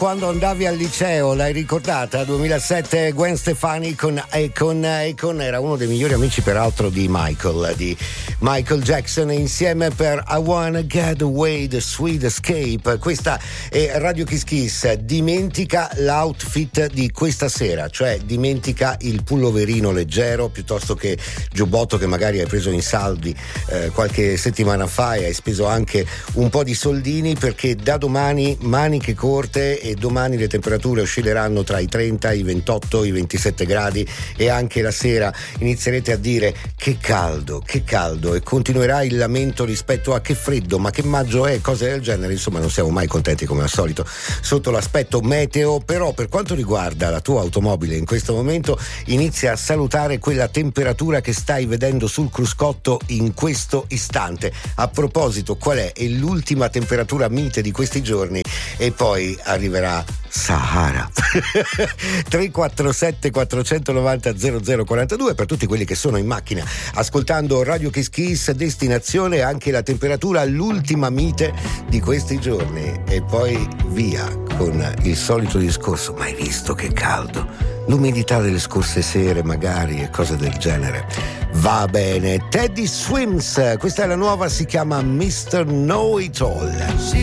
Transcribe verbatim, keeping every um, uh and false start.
quando andavi al liceo, l'hai ricordata? duemilasette, Gwen Stefani con Akon. Akon era uno dei migliori amici peraltro di Michael, di Michael Jackson, insieme per I Wanna Get Away, The Sweet Escape. Questa è Radio Kiss Kiss. Dimentica l'outfit di questa sera, cioè dimentica il pulloverino leggero piuttosto che giubbotto che magari hai preso in saldi eh, qualche settimana fa e hai speso anche un po' di soldini, perché da domani maniche corte e domani le temperature oscilleranno tra i trenta, i ventotto, i ventisette gradi e anche la sera inizierete a dire che caldo, che caldo, e continuerà il lamento rispetto a che freddo, ma che maggio è, cose del genere. Insomma, non siamo mai contenti come al solito sotto l'aspetto meteo. Però per quanto riguarda la tua automobile in questo momento inizia a salutare quella temperatura che stai vedendo sul cruscotto in questo istante. A proposito, qual è? È l'ultima temperatura mite di questi giorni e poi arriverà Sahara. tre quattro sette quattro nove zero zero zero quattro due per tutti quelli che sono in macchina ascoltando Radio Kiss Kiss. Destinazione anche la temperatura, l'ultima mite di questi giorni, e poi via con il solito discorso: ma hai visto che caldo? L'umidità delle scorse sere magari e cose del genere. Va bene. Teddy Swims, questa è la nuova, si chiama mister Know It All.